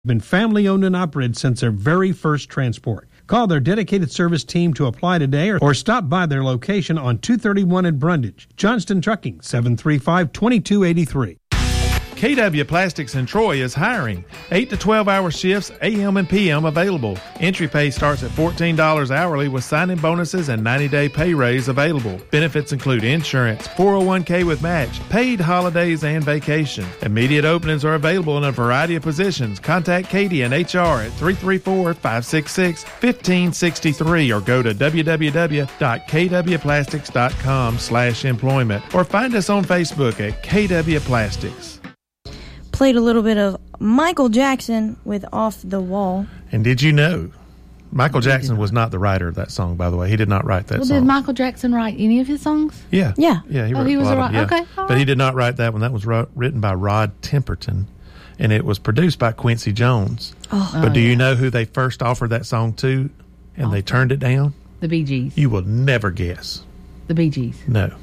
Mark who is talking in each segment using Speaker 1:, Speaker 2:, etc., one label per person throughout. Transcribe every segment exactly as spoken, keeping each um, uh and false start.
Speaker 1: Been family owned and operated since their very first transport. Call their dedicated service team to apply today or, or stop by their location on two thirty-one in Brundage. Johnston Trucking, seven three five, two two eight three.
Speaker 2: K W Plastics in Troy is hiring. eight to twelve hour shifts, A M and P M available. Entry pay starts at fourteen dollars hourly with sign-in bonuses and ninety day pay raise available. Benefits include insurance, four oh one k with match, paid holidays, and vacation. Immediate openings are available in a variety of positions. Contact Katie and H R at three three four, five six six, one five six three or go to w w w dot k w plastics dot com slash employment or find us on Facebook at K W Plastics.
Speaker 3: Played a little bit of Michael Jackson with Off the Wall.
Speaker 2: And did you know Michael Jackson was not the writer of that song, by the way. He did not write that
Speaker 4: well,
Speaker 2: song.
Speaker 4: Did Michael Jackson write any of his songs?
Speaker 2: Yeah.
Speaker 3: Yeah.
Speaker 2: Yeah, he
Speaker 4: oh,
Speaker 2: wrote
Speaker 4: he was
Speaker 2: a lot
Speaker 4: a
Speaker 2: of
Speaker 4: right.
Speaker 2: them. Yeah.
Speaker 4: Okay. All
Speaker 2: but
Speaker 4: right.
Speaker 2: he did not write that one. That was wrote, written by Rod Temperton, and it was produced by Quincy Jones.
Speaker 3: Oh.
Speaker 2: But
Speaker 4: Oh,
Speaker 2: do
Speaker 4: yeah.
Speaker 2: you know who they first offered that song to, and
Speaker 4: Oh.
Speaker 2: they turned it down?
Speaker 4: The Bee Gees.
Speaker 2: You will never guess.
Speaker 4: The Bee Gees.
Speaker 2: No.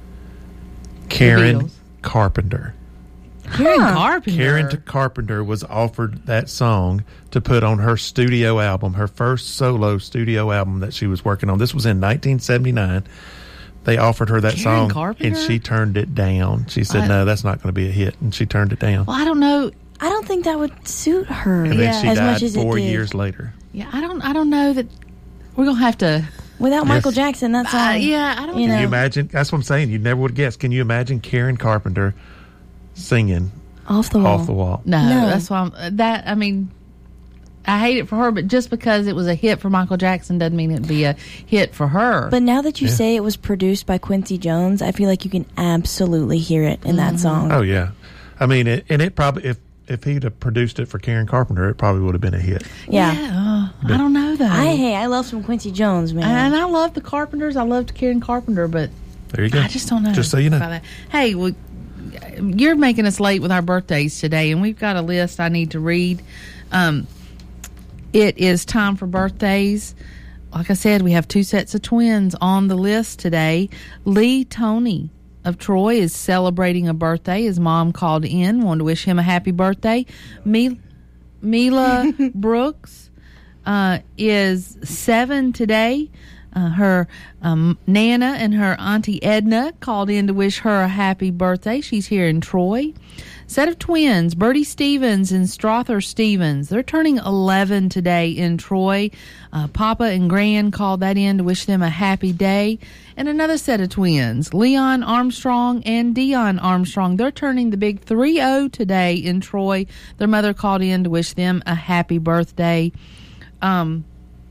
Speaker 2: Karen
Speaker 4: Beatles.
Speaker 2: Carpenter.
Speaker 4: Karen
Speaker 3: Huh.
Speaker 4: Carpenter.
Speaker 2: Karen T- Carpenter was offered that song to put on her studio album, her first solo studio album that she was working on. This was in nineteen seventy-nine. They offered her that
Speaker 4: Karen
Speaker 2: song,
Speaker 4: Carpenter?
Speaker 2: and she turned it down. She said,
Speaker 4: I-
Speaker 2: no, that's not going to be a hit, and she turned it down.
Speaker 4: Well, I don't know.
Speaker 3: I don't think that would suit her
Speaker 2: And then she
Speaker 3: as much
Speaker 2: died
Speaker 3: as it
Speaker 2: four
Speaker 3: did.
Speaker 2: years later.
Speaker 4: Yeah, I don't. I don't know that we're gonna have to.
Speaker 3: Without
Speaker 2: Yes.
Speaker 3: Michael Jackson, that song.
Speaker 4: Uh, yeah, I don't.
Speaker 3: You
Speaker 2: Can
Speaker 3: know.
Speaker 2: you imagine? That's what I'm saying. You never would have guessed. Can you imagine Karen Carpenter singing
Speaker 3: Off the Wall.
Speaker 2: Off the Wall?
Speaker 4: No,
Speaker 3: No.
Speaker 4: that's why. I'm, that I mean, I hate it for her, but just because it was a hit for Michael Jackson doesn't mean it'd be a hit for her.
Speaker 3: But now that you
Speaker 2: Yeah.
Speaker 3: say it was produced by Quincy Jones, I feel like you can absolutely hear it in that song.
Speaker 2: Oh, yeah. I mean, it, and it probably, if, if he'd have produced it for Karen Carpenter, it probably would have been a hit.
Speaker 3: Yeah.
Speaker 4: yeah uh, I don't know though.
Speaker 3: I hey, I love some Quincy Jones, man.
Speaker 4: and I love the Carpenters. I loved Karen Carpenter, but
Speaker 2: There you go.
Speaker 4: I just don't know.
Speaker 2: Just so you know.
Speaker 4: about that. Hey, well, you're making us late with our birthdays today, and we've got a list I need to read. Um, it is time for birthdays. Like I said, we have two sets of twins on the list today. Lee Tony of Troy is celebrating a birthday. His mom called in, wanted to wish him a happy birthday. Mil- Mila Brooks uh, is seven today. Uh, her um, Nana and her Auntie Edna called in to wish her a happy birthday. She's here in Troy. Set of twins, Bertie Stevens and Strother Stevens. They're turning eleven today in Troy. Uh, Papa and Gran called that in to wish them a happy day. And another set of twins, Leon Armstrong and Dion Armstrong. They're turning the big three oh today in Troy. Their mother called in to wish them a happy birthday. Um...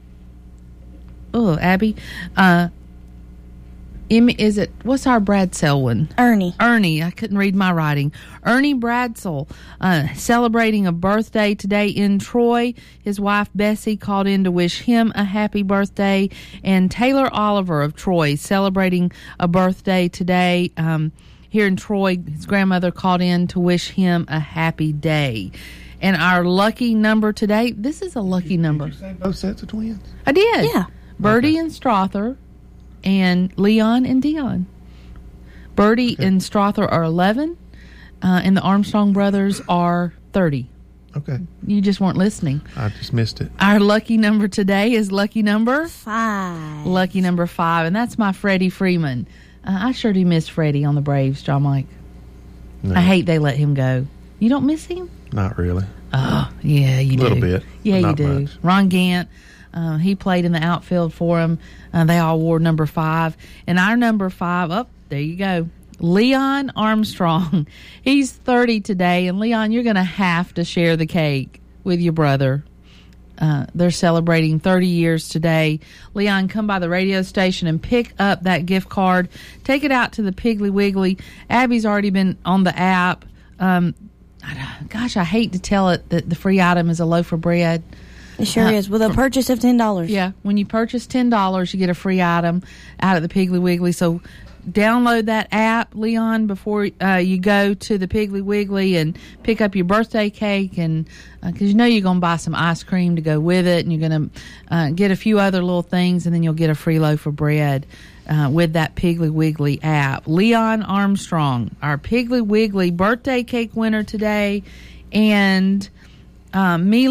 Speaker 4: Oh, Abby. Uh, is it, what's our Brad Selwyn?
Speaker 3: Ernie.
Speaker 4: Ernie. I couldn't read my writing. Ernie Bradsell, uh, celebrating a birthday today in Troy. His wife, Bessie, called in to wish him a happy birthday. And Taylor Oliver of Troy, celebrating a birthday today um, here in Troy. His grandmother called in to wish him a happy day. And our lucky number today, this is a lucky number.
Speaker 2: Did you say both sets of twins?
Speaker 4: I did.
Speaker 3: Yeah.
Speaker 4: Bertie
Speaker 2: Okay.
Speaker 4: and Strother and Leon and Dion. Bertie
Speaker 2: Okay.
Speaker 4: and Strother are eleven, uh, and the Armstrong brothers are thirty.
Speaker 2: Okay.
Speaker 4: You just weren't listening.
Speaker 2: I just missed it.
Speaker 4: Our lucky number today is lucky number
Speaker 3: Five.
Speaker 4: lucky number five, and that's my Freddie Freeman. Uh, I sure do miss Freddie on the Braves, John Mike.
Speaker 2: No,
Speaker 4: I hate they let him go. You don't miss him?
Speaker 2: Not really.
Speaker 4: Oh, yeah, you do.
Speaker 2: A little bit,
Speaker 4: Yeah,
Speaker 2: but
Speaker 4: you
Speaker 2: not
Speaker 4: do.
Speaker 2: much.
Speaker 4: Ron Gant, uh, he played in the outfield for him. Uh, they all wore number five. And our number five, up, oh, there you go. Leon Armstrong. He's thirty today. And Leon, you're going to have to share the cake with your brother. Uh, they're celebrating thirty years today. Leon, come by the radio station and pick up that gift card. Take it out to the Piggly Wiggly. Abby's already been on the app. Um, gosh, I hate to tell it that the free item is a loaf of bread.
Speaker 3: It sure
Speaker 4: Uh,
Speaker 3: is. With a purchase of ten dollars.
Speaker 4: Yeah, when you purchase ten dollars, you get a free item out at the Piggly Wiggly. So download that app, Leon, before uh, you go to the Piggly Wiggly and pick up your birthday cake. And because uh, you know you're going to buy some ice cream to go with it, and you're going to uh, get a few other little things, and then you'll get a free loaf of bread uh, with that Piggly Wiggly app. Leon Armstrong, our Piggly Wiggly birthday cake winner today. And Um, Mila